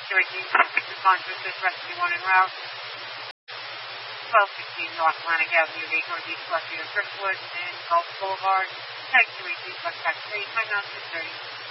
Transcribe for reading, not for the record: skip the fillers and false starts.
218, respond to assist rescue 1 en route. 1216 North Atlantic Avenue, Daytona Beach, Westview, Driftwood, and Gulf Boulevard. Tag 218, West Tax 3, timeout 6:30.